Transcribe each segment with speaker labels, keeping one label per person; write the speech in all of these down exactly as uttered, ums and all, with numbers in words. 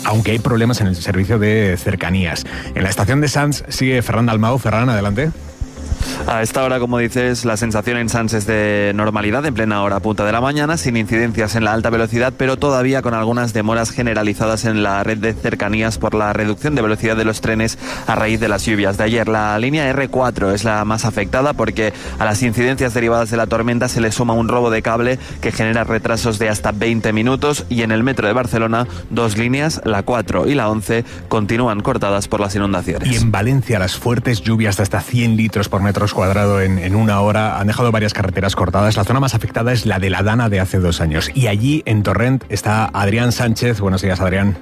Speaker 1: aunque hay problemas en el servicio de cercanías. En la estación de Sants sigue Ferran Dalmau. Ferran, adelante.
Speaker 2: A esta hora, como dices, la sensación en Sants es de normalidad en plena hora punta de la mañana, sin incidencias en la alta velocidad, pero todavía con algunas demoras generalizadas en la red de cercanías por la reducción de velocidad de los trenes a raíz de las lluvias de ayer. La línea erre cuatro es la más afectada porque a las incidencias derivadas de la tormenta se le suma un robo de cable que genera retrasos de hasta veinte minutos, y en el metro de Barcelona dos líneas, la cuatro y la once, continúan cortadas por las inundaciones.
Speaker 1: Y en Valencia las fuertes lluvias de hasta cien litros por metro cuadrado en, en una hora han dejado varias carreteras cortadas. La zona más afectada es la de la Dana de hace dos años. Y allí, en Torrent, está Adrián Sánchez. Buenos días, Adrián.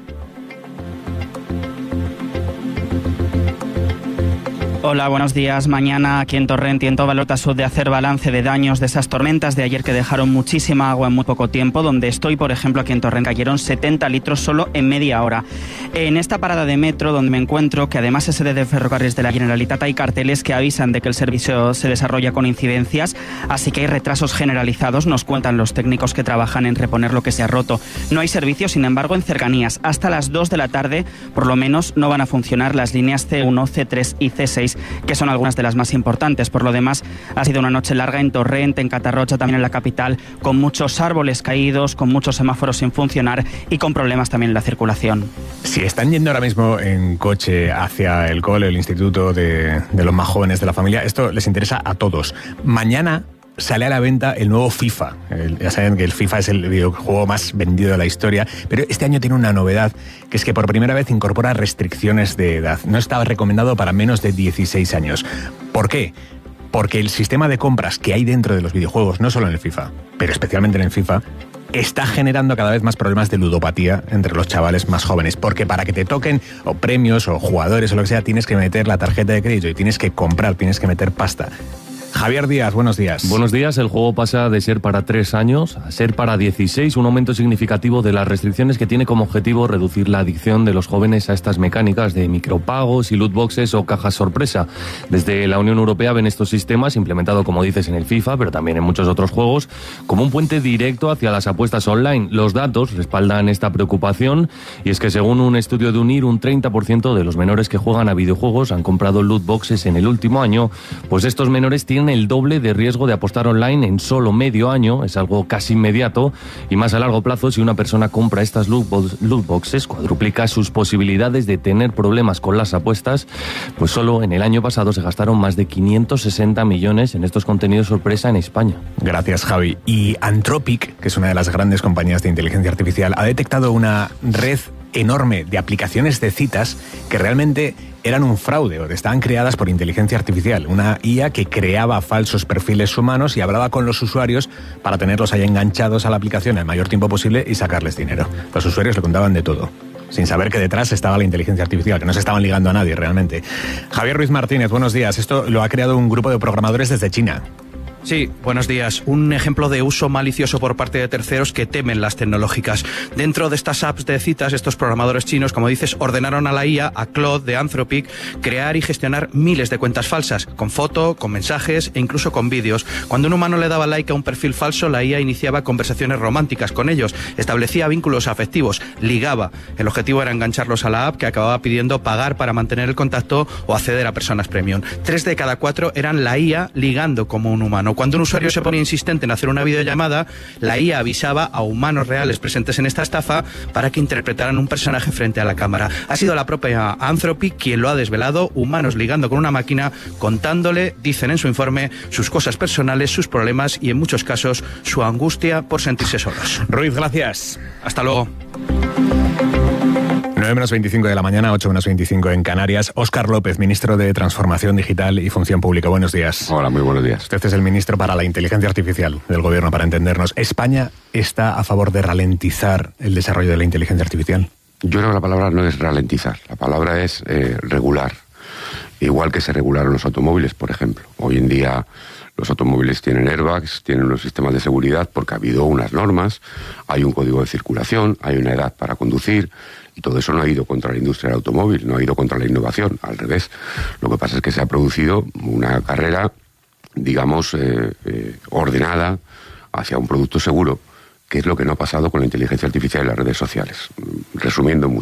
Speaker 3: Hola, buenos días. Mañana aquí en Torrent y en toda Valota Sud de hacer balance de daños de esas tormentas de ayer que dejaron muchísima agua en muy poco tiempo. Donde estoy, por ejemplo, aquí en Torrent cayeron setenta litros solo en media hora. En esta parada de metro donde me encuentro, que además es sede de Ferrocarriles de la Generalitat, hay carteles que avisan de que el servicio se desarrolla con incidencias, así que hay retrasos generalizados, nos cuentan los técnicos que trabajan en reponer lo que se ha roto. No hay servicio, sin embargo, en cercanías. Hasta las dos de la tarde, por lo menos, no van a funcionar las líneas ce uno, ce tres y ce seis, que son algunas de las más importantes. Por lo demás, ha sido una noche larga en Torrent, en Catarroja, también en la capital, con muchos árboles caídos, con muchos semáforos sin funcionar y con problemas también en la circulación.
Speaker 1: Si están yendo ahora mismo en coche hacia el cole, el instituto de, de los más jóvenes de la familia, esto les interesa a todos. Mañana sale a la venta el nuevo FIFA. El, ya saben que el FIFA es el videojuego más vendido de la historia, pero este año tiene una novedad, que es que por primera vez incorpora restricciones de edad. No estaba recomendado para menos de dieciséis años. ¿Por qué? Porque el sistema de compras que hay dentro de los videojuegos, no solo en el FIFA, pero especialmente en el FIFA, está generando cada vez más problemas de ludopatía entre los chavales más jóvenes, porque para que te toquen o premios o jugadores o lo que sea, tienes que meter la tarjeta de crédito y tienes que comprar, tienes que meter pasta. Javier Díaz, buenos días.
Speaker 4: Buenos días. El juego pasa de ser para tres años a ser para dieciséis, un aumento significativo de las restricciones que tiene como objetivo reducir la adicción de los jóvenes a estas mecánicas de micropagos y loot boxes o cajas sorpresa. Desde la Unión Europea ven estos sistemas, implementados como dices en el FIFA, pero también en muchos otros juegos, como un puente directo hacia las apuestas online. Los datos respaldan esta preocupación, y es que según un estudio de UNIR, un treinta por ciento de los menores que juegan a videojuegos han comprado loot boxes en el último año. Pues estos menores tienen el doble de riesgo de apostar online en solo medio año. Es algo casi inmediato, y más a largo plazo, si una persona compra estas loot boxes, cuadruplica sus posibilidades de tener problemas con las apuestas. Pues solo en el año pasado se gastaron más de quinientos sesenta millones en estos contenidos sorpresa en España.
Speaker 1: Gracias, Javi. Y Anthropic, que es una de las grandes compañías de inteligencia artificial, ha detectado una red enorme de aplicaciones de citas que realmente eran un fraude o estaban creadas por inteligencia artificial. Una I A que creaba falsos perfiles humanos y hablaba con los usuarios para tenerlos ahí enganchados a la aplicación el mayor tiempo posible y sacarles dinero. Los usuarios le contaban de todo, sin saber que detrás estaba la inteligencia artificial, que no se estaban ligando a nadie realmente. Javier Ruiz Martínez, buenos días. Esto lo ha creado un grupo de programadores desde China.
Speaker 5: Sí, buenos días. Un ejemplo de uso malicioso por parte de terceros que temen las tecnológicas. Dentro de estas apps de citas, estos programadores chinos, como dices, ordenaron a la I A, a Claude de Anthropic, crear y gestionar miles de cuentas falsas, con foto, con mensajes e incluso con vídeos. Cuando un humano le daba like a un perfil falso, la I A iniciaba conversaciones románticas con ellos, establecía vínculos afectivos, ligaba. El objetivo era engancharlos a la app, que acababa pidiendo pagar para mantener el contacto o acceder a personas premium. Tres de cada cuatro eran la I A ligando como un humano. Cuando un usuario se ponía insistente en hacer una videollamada, la I A avisaba a humanos reales presentes en esta estafa para que interpretaran un personaje frente a la cámara. Ha sido la propia Anthropic quien lo ha desvelado, humanos ligando con una máquina, contándole, dicen en su informe, sus cosas personales, sus problemas y en muchos casos su angustia por sentirse solos.
Speaker 1: Ruiz, gracias.
Speaker 5: Hasta luego.
Speaker 1: nueve menos veinticinco de la mañana, ocho menos veinticinco en Canarias. Óscar López, ministro de Transformación Digital y Función Pública. Buenos días.
Speaker 6: Hola, muy buenos días.
Speaker 1: Usted es el ministro para la Inteligencia Artificial del Gobierno, para entendernos. ¿España está a favor de ralentizar el desarrollo de la inteligencia artificial?
Speaker 6: Yo creo que la palabra no es ralentizar, la palabra es eh, regular. Igual que se regularon los automóviles, por ejemplo. Hoy en día los automóviles tienen airbags, tienen unos sistemas de seguridad porque ha habido unas normas, hay un código de circulación, hay una edad para conducir. Y todo eso no ha ido contra la industria del automóvil, no ha ido contra la innovación, al revés. Lo que pasa es que se ha producido una carrera, digamos, eh, eh, ordenada hacia un producto seguro, que es lo que no ha pasado con la inteligencia artificial y las redes sociales. Resumiendo mucho.